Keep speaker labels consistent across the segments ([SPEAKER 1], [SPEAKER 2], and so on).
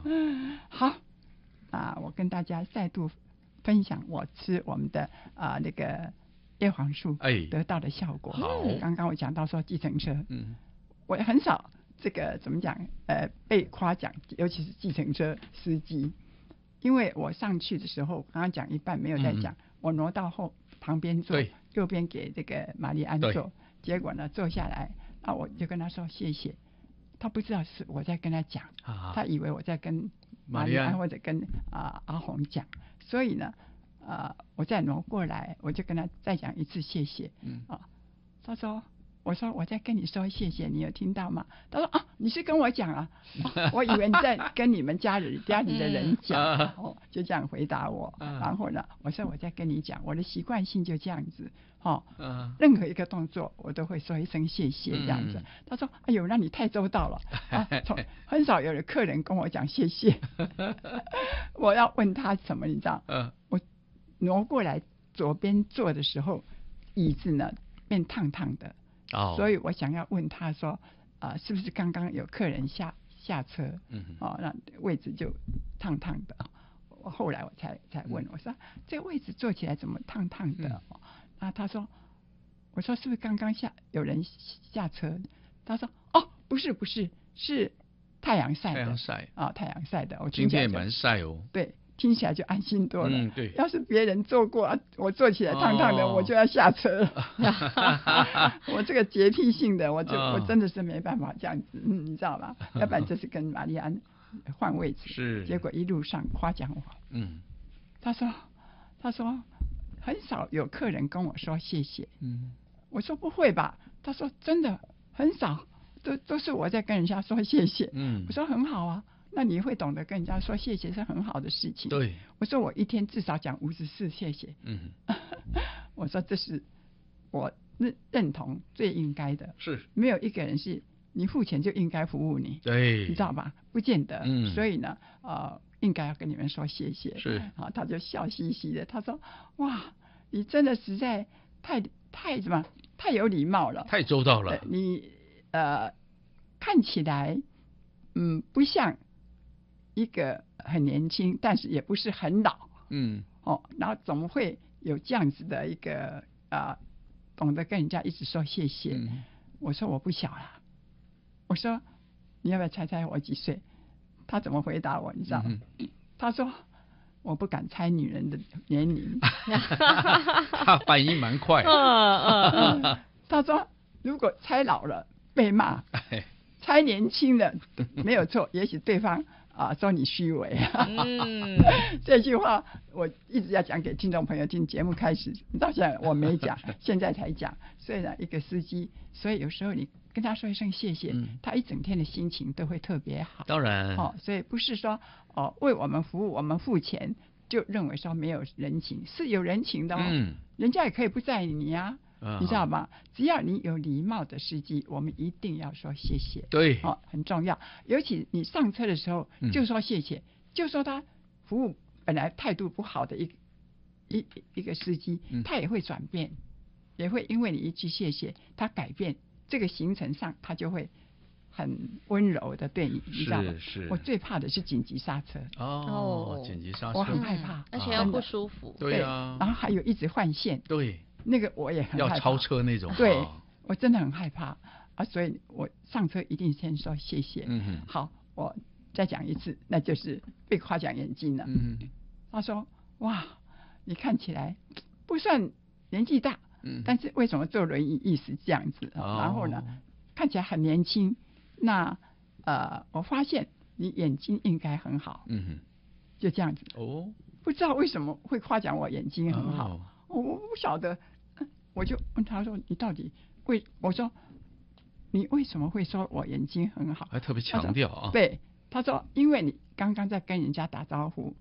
[SPEAKER 1] 好，我跟大家再度分享我吃我们的那个叶黄素得到的效果。
[SPEAKER 2] 好，
[SPEAKER 1] 刚刚我讲到说计程车，我很少这个怎么讲被夸奖，尤其是计程车司机，因为我上去的时候刚刚讲一半没有在讲，我挪到旁边坐，右边给这个玛丽安坐，结果呢坐下来，我就跟他说谢谢，他不知道是我在跟他讲，他以为我在跟玛丽安或者跟阿红讲，所以呢我再挪过来，我就跟他再讲一次谢谢，他说。我说我在跟你说谢谢，你有听到吗？他说你是跟我讲啊，我以为你在跟你们家里的人讲，就这样回答我。然后呢，我说我在跟你讲，我的习惯性就这样子，任何一个动作我都会说一声谢谢这样子。他说哎呦，那你太周到了很少有客人跟我讲谢谢。我要问他什么，你知道？我挪过来左边坐的时候，椅子呢变烫烫的。所以我想要问他说，是不是刚刚有客人下车，那位置就烫烫的。后来我才问，我说这个位置坐起来怎么烫烫的？那他说，我说是不是刚刚有人下车？他说不是，是太阳晒的。太阳晒的。我
[SPEAKER 2] 今天也蛮晒哦。
[SPEAKER 1] 对。听起来就安心多了。
[SPEAKER 2] 对。
[SPEAKER 1] 要是别人坐过，我坐起来烫烫的，我就要下车了。我这个洁癖性的，我真的是没办法这样子，你知道吧？要不然就是跟玛丽安换位置。
[SPEAKER 2] 是。
[SPEAKER 1] 结果一路上夸奖我。他说很少有客人跟我说谢谢。我说不会吧？他说真的很少，都是我在跟人家说谢谢。我说很好啊。那你会懂得跟人家说谢谢是很好的事情。
[SPEAKER 2] 对。
[SPEAKER 1] 我说我一天至少讲54谢谢。我说这是我认同最应该的。
[SPEAKER 2] 是。
[SPEAKER 1] 没有一个人是你付钱就应该服务你。
[SPEAKER 2] 对。
[SPEAKER 1] 你知道吧？不见得。所以呢，应该要跟你们说谢谢。
[SPEAKER 2] 是。
[SPEAKER 1] 他就笑嘻嘻的，他说：“哇，你真的实在太有礼貌了，
[SPEAKER 2] 太周到了。
[SPEAKER 1] 你看起来不像。”一个很年轻，但是也不是很老，然后怎么会有这样子的一个懂得跟人家一直说谢谢。我说我不小了，我说你要不要猜猜我几岁？他怎么回答我？你知道吗？他说我不敢猜女人的年龄。
[SPEAKER 2] 他反应蛮快。
[SPEAKER 1] 他说如果猜老了被骂，猜年轻的没有错，也许对方。说你虚伪。这句话我一直要讲给听众朋友听，节目开始到现在我没讲，现在才讲。所以呢，一个司机，所以有时候你跟他说一声谢谢，他一整天的心情都会特别好。
[SPEAKER 2] 当然。
[SPEAKER 1] 所以不是说为我们服务，我们付钱就认为说没有人情，是有人情的。人家也可以不在意你啊。你知道吗？只要你有礼貌的司机，我们一定要说谢谢。
[SPEAKER 2] 对。
[SPEAKER 1] 很重要。尤其你上车的时候就说谢谢，就说他服务本来态度不好的一个司机，他也会转变，也会因为你一句谢谢，他改变这个行程上，他就会很温柔的对你，你知道吗？
[SPEAKER 2] 是。
[SPEAKER 1] 我最怕的是紧急刹车。
[SPEAKER 2] 紧急刹车，
[SPEAKER 1] 我很害怕，
[SPEAKER 3] 而且又不舒服。
[SPEAKER 2] 对啊。
[SPEAKER 1] 然后还有一直换线。
[SPEAKER 2] 对。
[SPEAKER 1] 那个我也很害怕，
[SPEAKER 2] 要超车那种。
[SPEAKER 1] 对，我真的很害怕所以我上车一定先说谢谢。好，我再讲一次，那就是被夸奖眼睛了。他说：“哇，你看起来不算年纪大，但是为什么坐轮椅意思这样子？然后呢，看起来很年轻。那我发现你眼睛应该很好。就这样子。不知道为什么会夸奖我眼睛很好。我不晓得。我就问他说：“你到底我说你为什么会说我眼睛很好？”
[SPEAKER 2] 还特别强调啊。
[SPEAKER 1] 对，他说：“因为你刚刚在跟人家打招呼，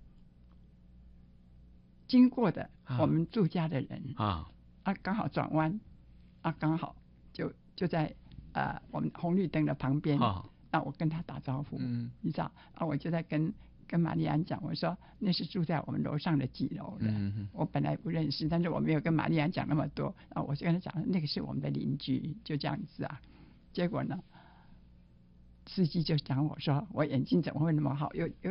[SPEAKER 1] 经过的我们住家的人刚好转弯刚好就在我们红绿灯的旁边那我跟他打招呼，你知道我就在跟玛丽安讲，我说那是住在我们楼上的几楼的。我本来不认识，但是我没有跟玛丽安讲那么多我就跟他讲那个是我们的邻居，就这样子结果呢，司机就讲我说我眼睛怎么会那么好，有